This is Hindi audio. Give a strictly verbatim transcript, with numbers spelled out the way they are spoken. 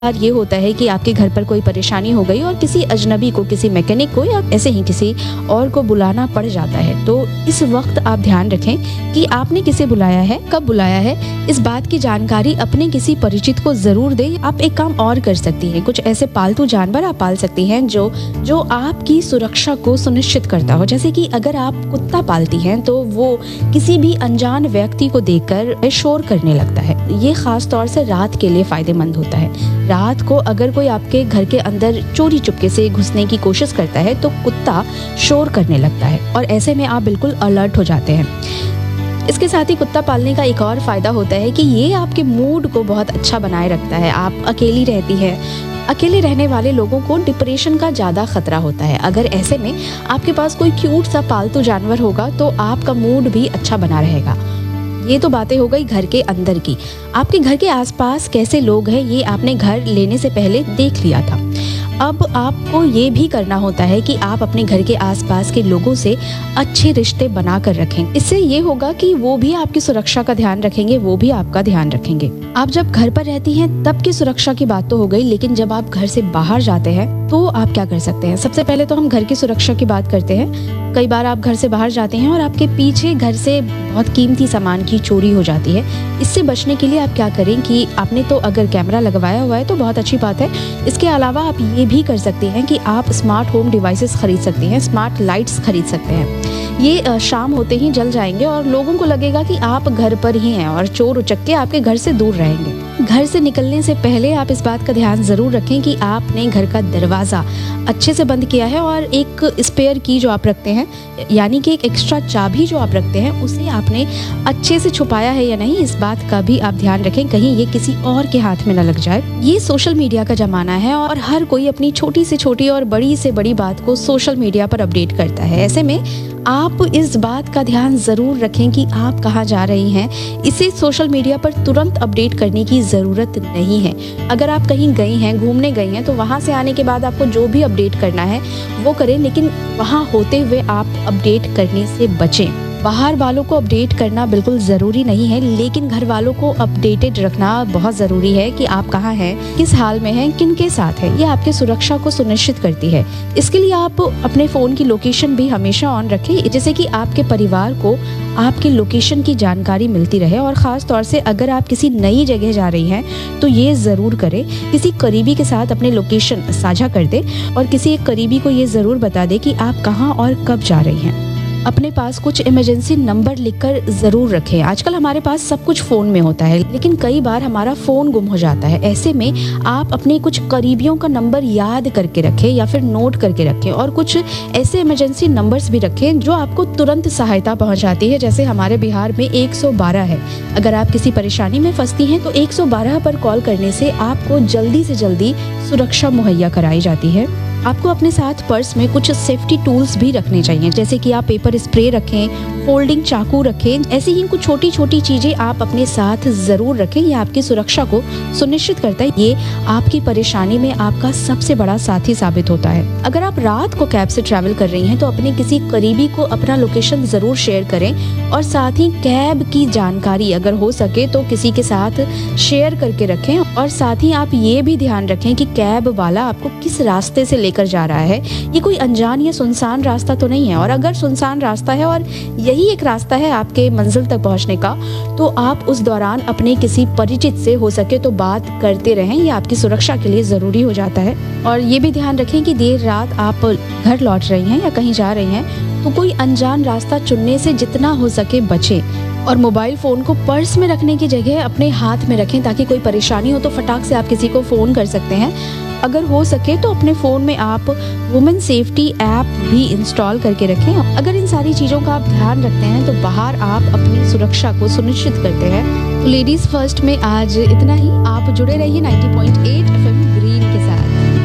बार ये होता है कि आपके घर पर कोई परेशानी हो गई और किसी अजनबी को, किसी मैकेनिक को या ऐसे ही किसी और को बुलाना पड़ जाता है। तो इस वक्त आप ध्यान रखें कि आपने किसे बुलाया है, कब बुलाया है, इस बात की जानकारी अपने किसी परिचित को ज़रूर दें। आप एक काम और कर सकती हैं, कुछ ऐसे पालतू जानवर आप पाल सकती हैं जो जो आपकी सुरक्षा को सुनिश्चित करता हो। जैसे कि अगर आप कुत्ता पालती हैं तो वो किसी भी अनजान व्यक्ति को देखकर शोर करने लगता है। ये खास तौर से रात के लिए फ़ायदेमंद होता है। रात को अगर कोई आपके घर के अंदर चोरी चुपके से घुसने की कोशिश करता है तो कुत्ता शोर करने लगता है और ऐसे में आप बिल्कुल अलर्ट हो जाते हैं। इसके साथ ही कुत्ता पालने का एक और फ़ायदा होता है कि ये आपके मूड को बहुत अच्छा बनाए रखता है। आप अकेली रहती हैं, अकेले रहने वाले लोगों को डिप्रेशन का ज़्यादा खतरा होता है। अगर ऐसे में आपके पास कोई क्यूट सा पालतू जानवर होगा तो आपका मूड भी अच्छा बना रहेगा। ये तो बातें हो गई घर के अंदर की। आपके घर के आसपास कैसे लोग हैं ये आपने घर लेने से पहले देख लिया था। अब आपको ये भी करना होता है कि आप अपने घर के आसपास के लोगों से अच्छे रिश्ते बना कर रखें। इससे ये होगा कि वो भी आपकी सुरक्षा का ध्यान रखेंगे, वो भी आपका ध्यान रखेंगे। आप जब घर पर रहती हैं तब की सुरक्षा की बात तो हो गई, लेकिन जब आप घर से बाहर जाते हैं तो आप क्या कर सकते हैं? सबसे पहले तो हम घर की सुरक्षा की बात करते हैं। कई बार आप घर से बाहर जाते हैं और आपके पीछे घर से बहुत कीमती सामान की चोरी हो जाती है। इससे बचने के लिए आप क्या करें कि आपने तो अगर कैमरा लगवाया हुआ है तो बहुत अच्छी बात है। इसके अलावा आप ये भी कर सकते हैं कि आप स्मार्ट होम डिवाइसेस खरीद सकते हैं, स्मार्ट लाइट्स खरीद सकते हैं। ये शाम होते ही जल जाएंगे और लोगों को लगेगा कि आप घर पर ही हैं और चोर उचक्के आपके घर से दूर रहेंगे। घर से निकलने से पहले आप इस बात का ध्यान ज़रूर रखें कि आपने घर का दरवाज़ा अच्छे से बंद किया है और एक स्पेयर की जो आप रखते हैं, यानी कि एक एक्स्ट्रा चाबी जो आप रखते हैं, उसे आपने अच्छे से छुपाया है या नहीं, इस बात का भी आप ध्यान रखें, कहीं ये किसी और के हाथ में न लग जाए। ये सोशल मीडिया का ज़माना है और हर कोई अपनी छोटी से छोटी और बड़ी से बड़ी बात को सोशल मीडिया पर अपडेट करता है। ऐसे में आप इस बात का ध्यान ज़रूर रखें कि आप कहाँ जा रही हैं। इसे सोशल मीडिया पर तुरंत अपडेट करने की ज़रूरत नहीं है। अगर आप कहीं गई हैं, घूमने गई हैं, तो वहाँ से आने के बाद आपको जो भी अपडेट करना है वो करें, लेकिन वहाँ होते हुए आप अपडेट करने से बचें। बाहर वालों को अपडेट करना बिल्कुल ज़रूरी नहीं है, लेकिन घर वालों को अपडेटेड रखना बहुत ज़रूरी है कि आप कहाँ हैं, किस हाल में हैं, किन के साथ हैं। ये आपकी सुरक्षा को सुनिश्चित करती है। इसके लिए आप अपने फ़ोन की लोकेशन भी हमेशा ऑन रखें, जैसे कि आपके परिवार को आपकी लोकेशन की जानकारी मिलती रहे। और ख़ास तौर से अगर आप किसी नई जगह जा रही हैं तो ये ज़रूर करें, किसी करीबी के साथ अपने लोकेशन साझा कर दें और किसी एक करीबी को ये ज़रूर बता दें कि आप कहाँ और कब जा रही हैं। अपने पास कुछ इमरजेंसी नंबर लिखकर ज़रूर रखें। आजकल हमारे पास सब कुछ फ़ोन में होता है, लेकिन कई बार हमारा फ़ोन गुम हो जाता है। ऐसे में आप अपने कुछ करीबियों का नंबर याद करके रखें या फिर नोट करके रखें और कुछ ऐसे इमरजेंसी नंबर्स भी रखें जो आपको तुरंत सहायता पहुंचाती है। जैसे हमारे बिहार में एक सौ बारह है। अगर आप किसी परेशानी में फंसती हैं तो एक सौ बारह पर कॉल करने से आपको जल्दी से जल्दी सुरक्षा मुहैया कराई जाती है। आपको अपने साथ पर्स में कुछ सेफ्टी टूल्स भी रखने चाहिए, जैसे कि आप पेपर स्प्रे रखें, फोल्डिंग चाकू रखें। ऐसी ही कुछ छोटी छोटी चीज़ें आप अपने साथ ज़रूर रखें। ये आपकी सुरक्षा को सुनिश्चित करता है। ये आपकी परेशानी में आपका सबसे बड़ा साथी साबित होता है। अगर आप रात को कैब से ट्रैवल कर रही हैं तो अपने किसी करीबी को अपना लोकेशन ज़रूर शेयर करें और साथ ही कैब की जानकारी अगर हो सके तो किसी के साथ शेयर करके रखें। और साथ ही आप ये भी ध्यान रखें कि कैब वाला आपको किस रास्ते से कर जा रहा है। ये कोई अनजान या सुनसान रास्ता तो नहीं है, और अगर सुनसान रास्ता है और यही एक रास्ता है आपके मंजिल तक पहुंचने का, तो आप उस दौरान अपने किसी परिचित से हो सके तो बात करते रहें। ये आपकी सुरक्षा के लिए ज़रूरी हो जाता है। और ये भी ध्यान रखें कि देर रात आप घर लौट रही हैं या कहीं जा रही हैं तो कोई अनजान रास्ता चुनने से जितना हो सके बचें। और मोबाइल फ़ोन को पर्स में रखने की जगह अपने हाथ में रखें, ताकि कोई परेशानी हो तो फटाक से आप किसी को फ़ोन कर सकते हैं। अगर हो सके तो अपने फ़ोन में आप वुमेन सेफ्टी ऐप भी इंस्टॉल करके रखें। अगर इन सारी चीज़ों का आप ध्यान रखते हैं तो बाहर आप अपनी सुरक्षा को सुनिश्चित करते हैं। तो लेडीज़ फर्स्ट में आज इतना ही। आप जुड़े रहिए ninety point eight F M